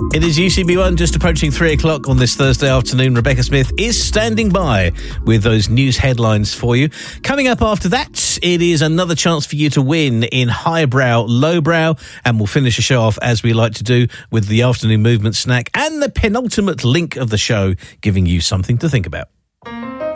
It is UCB1, just approaching 3 o'clock on this Thursday afternoon. Rebecca Smith is standing by with those news headlines for you. Coming up after that, it is another chance for you to win in highbrow, lowbrow, and we'll finish the show off as we like to do with the afternoon movement snack and the penultimate link of the show, giving you something to think about.